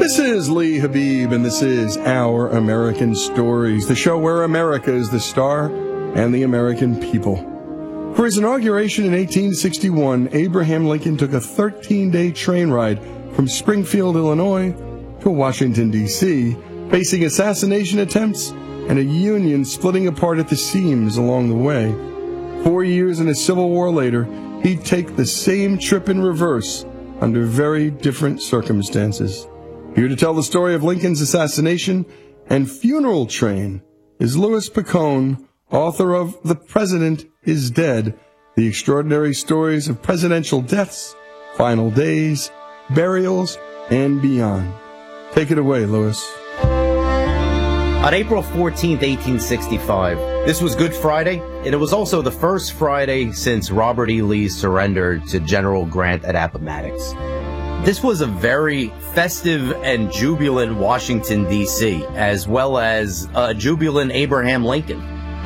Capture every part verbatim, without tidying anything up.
This is Lee Habib, and this is Our American Stories, the show where America is the star and the American people. For his inauguration in eighteen sixty-one, Abraham Lincoln took a thirteen-day train ride from Springfield, Illinois, to Washington, D C, facing assassination attempts and a Union splitting apart at the seams along the way. Four years and a civil war later, he'd take the same trip in reverse under very different circumstances. Here to tell the story of Lincoln's assassination and funeral train is Louis Picone, author of The President is Dead, The Extraordinary Stories of Presidential Deaths, Final Days, Burials, and Beyond. Take it away, Louis. On April fourteenth, eighteen sixty-five, this was Good Friday, and it was also the first Friday since Robert E. Lee's surrender to General Grant at Appomattox. This was a very festive and jubilant Washington, D C, as well as a jubilant Abraham Lincoln.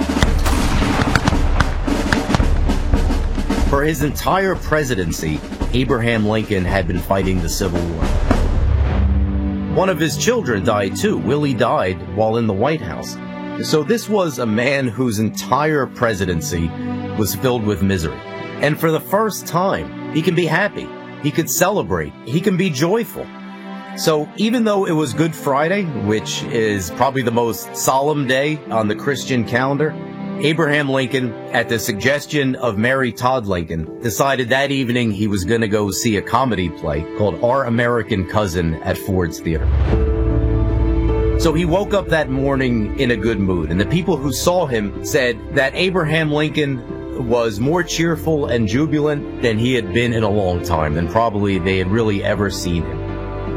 For his entire presidency, Abraham Lincoln had been fighting the Civil War. One of his children died too. Willie died while in the White House. So this was a man whose entire presidency was filled with misery. And for the first time, he can be happy. He could celebrate. He can be joyful. So even though it was Good Friday, which is probably the most solemn day on the Christian calendar, Abraham Lincoln, at the suggestion of Mary Todd Lincoln, decided that evening he was going to go see a comedy play called Our American Cousin at Ford's Theater. So he woke up that morning in a good mood, and the people who saw him said that Abraham Lincoln was more cheerful and jubilant than he had been in a long time, than probably they had really ever seen him.